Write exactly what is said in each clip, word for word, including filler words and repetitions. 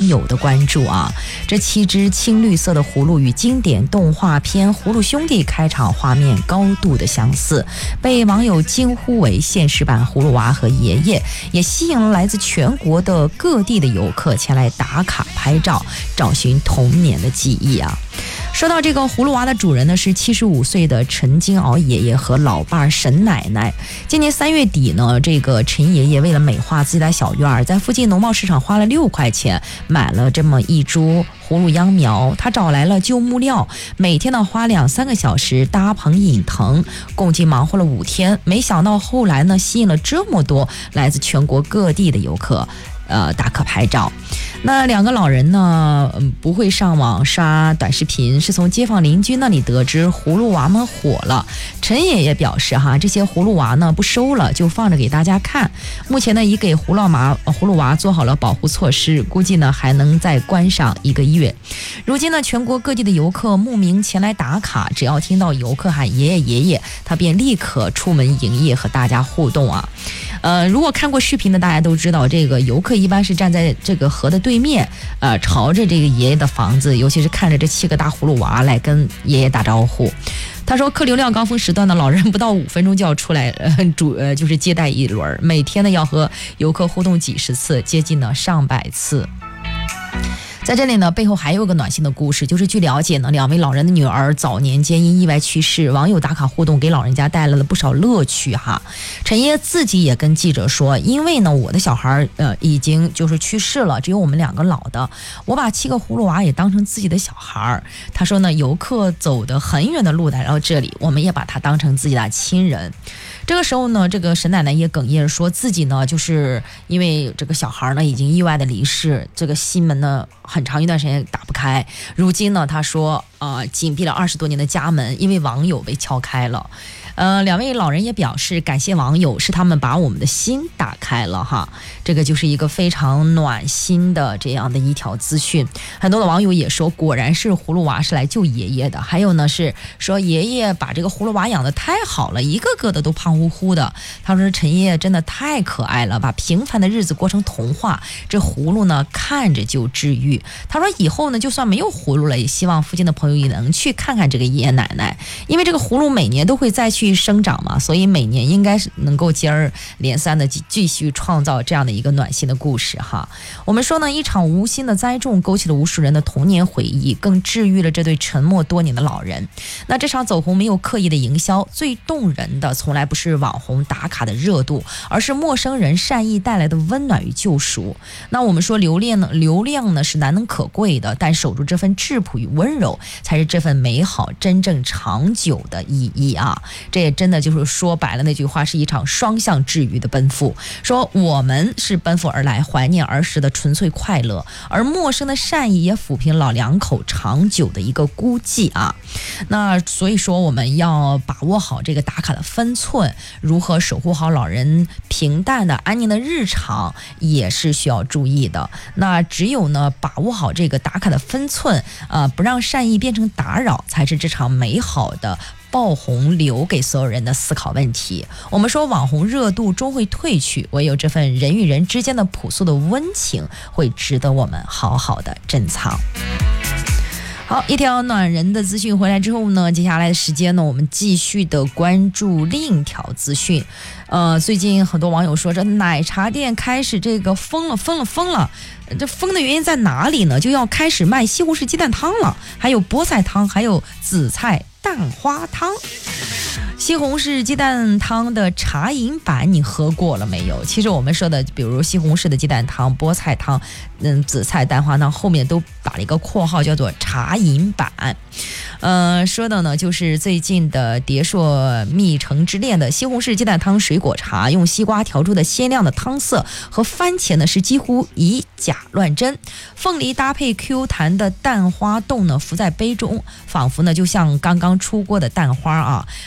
友的关注啊。这七只青绿色的葫芦与经典动画片《葫芦兄弟》开场画面高度的相似，被网友惊呼为现实版葫芦娃和爷爷，也吸引了来自全国的各地的游客前来打卡拍照，找寻童年的记忆啊。说到这个葫芦娃的主人呢，是七十五岁的陈金鳌爷爷和老伴儿沈奶奶。今年三月底呢，这个陈爷爷为了美化自己的小院儿，在附近农贸市场花了六块钱买了这么一株葫芦秧苗。他找来了旧木料，每天呢花两三个小时搭棚引藤，共计忙活了五天。没想到后来呢，吸引了这么多来自全国各地的游客。呃，打卡拍照。那两个老人呢，嗯，不会上网刷短视频，是从街坊邻居那里得知葫芦娃们火了。陈爷爷表示哈，这些葫芦娃呢不收了，就放着给大家看。目前呢，已给葫芦娃葫芦娃做好了保护措施，估计呢还能再观赏一个月。如今呢，全国各地的游客慕名前来打卡，只要听到游客喊爷爷爷爷，他便立刻出门营业和大家互动啊。呃，如果看过视频的大家都知道，这个游客一般是站在这个河的对面，呃，朝着这个爷爷的房子，尤其是看着这七个大葫芦娃来跟爷爷打招呼。他说，客流量高峰时段的老人不到五分钟就要出来，呃，主呃就是接待一轮，每天呢要和游客互动几十次，接近呢上百次。在这里呢，背后还有个暖心的故事，就是据了解呢，两位老人的女儿早年间因意外去世，网友打卡互动给老人家带来了不少乐趣哈。陈爷自己也跟记者说，因为呢我的小孩呃已经就是去世了，只有我们两个老的，我把七个葫芦娃也当成自己的小孩。他说呢，游客走得很远的路来到这里，我们也把他当成自己的亲人。这个时候呢，这个沈奶奶也哽咽说自己呢，就是因为这个小孩呢已经意外的离世，这个心门呢很长一段时间打不开。如今呢，她说呃，紧闭了二十多年的家门，因为网友被敲开了。呃，两位老人也表示感谢网友，是他们把我们的心打开了哈。这个就是一个非常暖心的这样的一条资讯。很多的网友也说，果然是葫芦娃是来救爷爷的。还有呢是说爷爷把这个葫芦娃养得太好了，一个个的都胖乎乎的。他说陈爷爷真的太可爱了，把平凡的日子过成童话。这葫芦呢看着就治愈。他说以后呢就算没有葫芦了，也希望附近的朋友也能去看看这个爷爷奶奶，因为这个葫芦每年都会再去生长嘛，所以每年应该是能够接二连三的继续创造这样的一个暖心的故事哈。我们说呢，一场无心的栽种勾起了无数人的童年回忆，更治愈了这对沉默多年的老人。那这场走红没有刻意的营销，最动人的从来不是网红打卡的热度，而是陌生人善意带来的温暖与救赎。那我们说流量呢，流量呢是难能可贵的，但守住这份质朴与温柔，才是这份美好真正长久的意义啊。这也真的就是说白了，那句话是一场双向治愈的奔赴。说我们是奔赴而来，怀念儿时的纯粹快乐，而陌生的善意也抚平老两口长久的一个孤寂啊。那所以说，我们要把握好这个打卡的分寸，如何守护好老人平淡的安宁的日常，也是需要注意的。那只有呢，把握好这个打卡的分寸，呃，不让善意变成打扰，才是这场美好的爆红留给所有人的思考问题。我们说网红热度终会褪去，唯有这份人与人之间的朴素的温情会值得我们好好的珍藏。好，一条暖人的资讯回来之后呢，接下来的时间呢，我们继续的关注另一条资讯。呃，最近很多网友说，这奶茶店开始这个疯了疯了疯了，这疯的原因在哪里呢？就要开始卖西红柿鸡蛋汤了，还有菠菜汤，还有紫菜蛋花汤。西红柿鸡蛋汤的茶饮版你喝过了没有？其实我们说的比如西红柿的鸡蛋汤、菠菜汤、嗯紫菜蛋花汤，后面都打了一个括号叫做茶饮版。呃，说的呢就是最近的蝶硕蜜橙之恋的西红柿鸡蛋汤水果茶，用西瓜调出的鲜亮的汤色和番茄呢是几乎以假乱真，凤梨搭配 Q 弹的蛋花冻呢浮在杯中，仿佛呢就像刚刚出锅的蛋花啊。呃，其实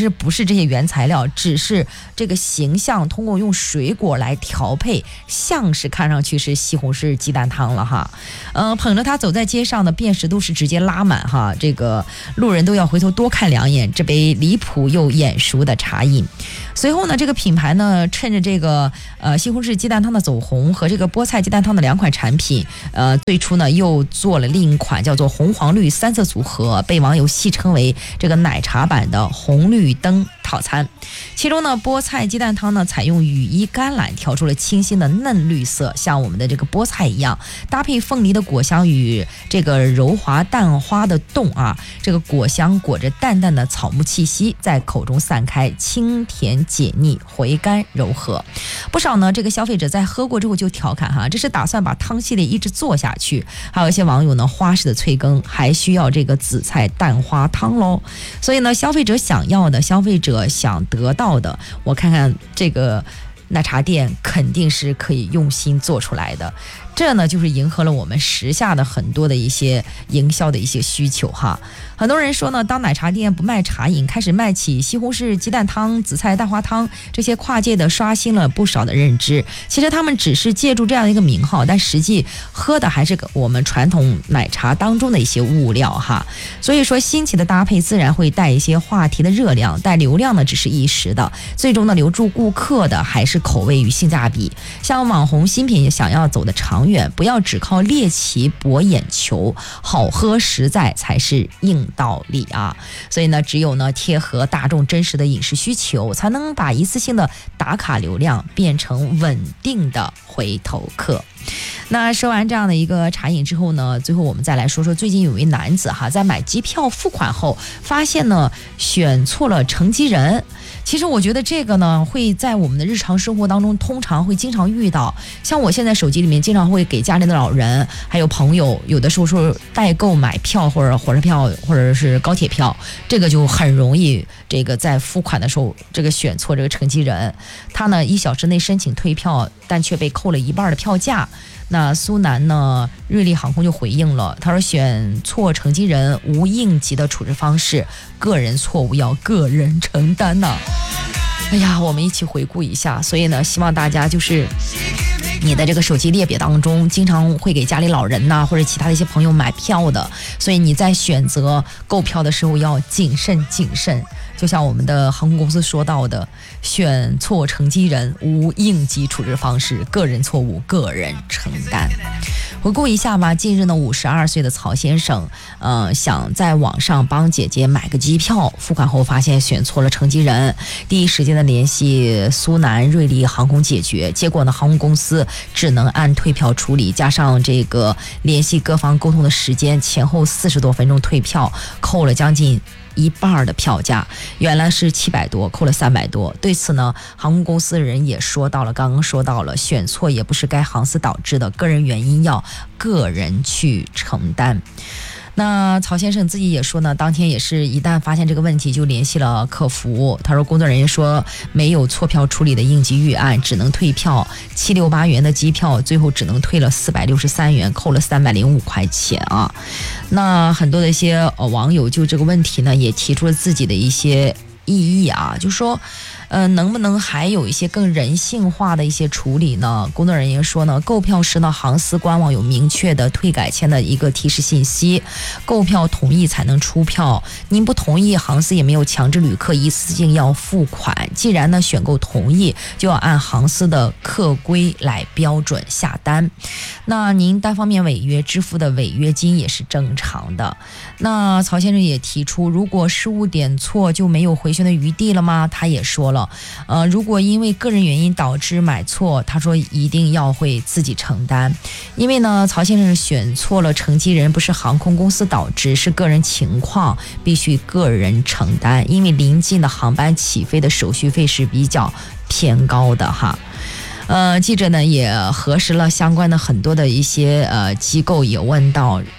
实不是这些原材料，只是这个形象通过用水果来调配，像是看上去是西红柿鸡蛋汤了哈。呃，捧着它走在街上的辨识度是直接拉满哈，这个路人都要回头多看两眼这杯离谱又眼熟的茶饮。随后呢，这个品牌呢趁着这个呃西红柿鸡蛋汤的走红和这个菠菜鸡蛋汤的两款产品，呃最初呢又做了另一款叫做红黄绿三色组合，被网友戏称为这个奶茶版的红绿灯套餐。其中呢，菠菜鸡蛋汤呢采用羽衣甘蓝调出了清新的嫩绿色，像我们的这个菠菜一样，搭配凤梨的果香与这个柔滑蛋花的冻啊，这个果香裹着淡淡的草木气息，在口中散开，清甜解腻，回甘柔和。不少呢这个消费者在喝过之后就调侃哈，这是打算把汤系列一直做下去。还有一些网友呢花式的催更，还需要这个紫菜蛋花汤喽。所以呢，消费者想要的，消费者想得到的，我看看这个奶茶店肯定是可以用心做出来的。这呢就是迎合了我们时下的很多的一些营销的一些需求哈。很多人说呢，当奶茶店不卖茶饮，开始卖起西红柿鸡蛋汤、紫菜蛋花汤，这些跨界的刷新了不少的认知。其实他们只是借助这样一个名号，但实际喝的还是我们传统奶茶当中的一些物料哈。所以说新奇的搭配自然会带一些话题的热量，带流量呢只是一时的，最终呢留住顾客的还是口味与性价比。像网红新品想要走的长远，不要只靠猎奇博眼球，好喝实在才是硬道理啊。所以呢，只有呢贴合大众真实的饮食需求，才能把一次性的打卡流量变成稳定的回头客。那说完这样的一个茶饮之后呢，最后我们再来说说最近有一男子哈，在买机票付款后发现呢选错了乘机人。其实我觉得这个呢会在我们的日常生活当中通常会经常遇到，像我现在手机里面经常会给家里的老人还有朋友，有的时候说代购买票或者火车票或者是高铁票，这个就很容易这个在付款的时候这个选错这个乘机人，他呢一小时内申请退票，但却被扣了一半的票价。那苏南呢，瑞丽航空就回应了，他说选错乘机人无应急的处置方式，个人错误要个人承担呢。哎呀，我们一起回顾一下，所以呢，希望大家就是你的这个手机列表当中经常会给家里老人呐、啊、或者其他的一些朋友买票的，所以你在选择购票的时候要谨慎谨慎。就像我们的航空公司说到的，选错乘机人无应急处置方式，个人错误个人承担。回顾一下吧，近日呢，五十二岁的曹先生，呃，想在网上帮姐姐买个机票，付款后发现选错了乘机人，第一时间的联系苏南瑞丽航空解决，结果呢，航空公司只能按退票处理，加上这个联系各方沟通的时间，前后四十多分钟退票，扣了将近一半的票价，原来是七百多，扣了三百多。对此呢，航空公司的人也说到了，刚刚说到了，选错也不是该航司导致的，个人原因要个人去承担。那曹先生自己也说呢，当天也是一旦发现这个问题就联系了客服，他说工作人员说没有错票处理的应急预案，只能退票，七六八元的机票最后只能退了四百六十三元，扣了三百零五块钱啊。那很多的一些呃网友就这个问题呢也提出了自己的一些异议啊，就说呃，能不能还有一些更人性化的一些处理呢？工作人员说呢，购票时呢，航司官网有明确的退改签的一个提示信息，购票同意才能出票。您不同意，航司也没有强制旅客一次性要付款。既然呢选购同意，就要按航司的客规来标准下单。那您单方面违约支付的违约金也是正常的。那曹先生也提出，如果失误点错就没有回旋的余地了吗？他也说了，呃，如果因为个人原因导致买错，他说一定要会自己承担。因为呢，曹先生选错了乘机人，不是航空公司导致，是个人情况，必须个人承担。因为临近的航班起飞的手续费是比较偏高的哈。呃，记者呢也核实了相关的很多的一些呃机构，也问到，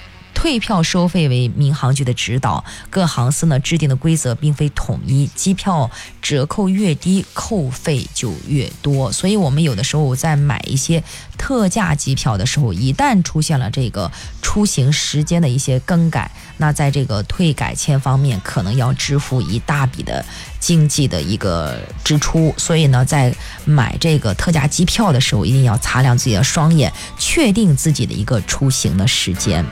退票收费为民航局的指导，各航司呢制定的规则并非统一，机票折扣越低，扣费就越多。所以我们有的时候在买一些特价机票的时候，一旦出现了这个出行时间的一些更改，那在这个退改签方面可能要支付一大笔的经济的一个支出。所以呢，在买这个特价机票的时候，一定要擦亮自己的双眼，确定自己的一个出行的时间。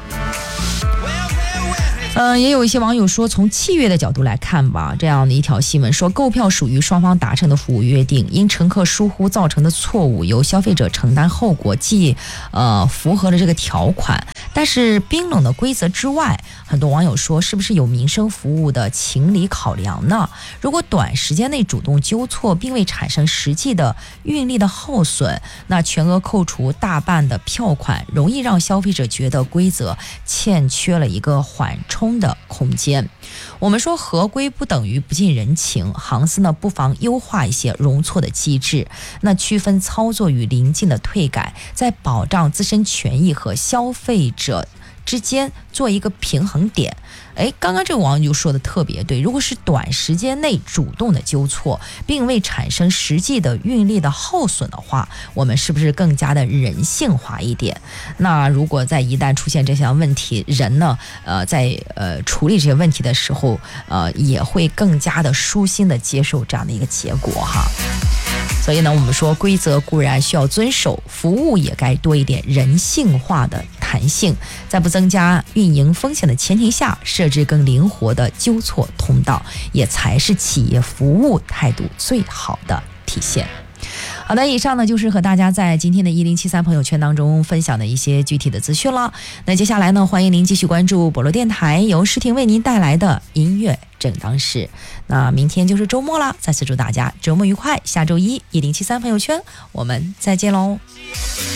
呃，也有一些网友说，从契约的角度来看吧，这样的一条新闻说，购票属于双方达成的服务约定，因乘客疏忽造成的错误，由消费者承担后果，既呃符合了这个条款。但是冰冷的规则之外，很多网友说，是不是有民生服务的情理考量呢？如果短时间内主动纠错，并未产生实际的运力的耗损，那全额扣除大半的票款，容易让消费者觉得规则欠缺了一个缓冲的空间。我们说合规不等于不近人情，航司呢不妨优化一些容错的机制，那区分操作与临近的退改，在保障自身权益和消费者之间做一个平衡点。哎，刚刚这个网友就说的特别对，如果是短时间内主动的纠错，并未产生实际的运力的耗损的话，我们是不是更加的人性化一点？那如果在一旦出现这项问题，人呢，呃，在呃处理这些问题的时候，呃，也会更加的舒心的接受这样的一个结果哈。所以呢，我们说规则固然需要遵守，服务也该多一点人性化的弹性，在不增加运营风险的前提下，设置更灵活的纠错通道，也才是企业服务态度最好的体现。好的，以上呢就是和大家在今天的一零七三朋友圈当中分享的一些具体的资讯了。那接下来呢，欢迎您继续关注博罗电台由诗婷为您带来的音乐正当时。那明天就是周末了，再次祝大家周末愉快，下周一一零七三朋友圈我们再见喽。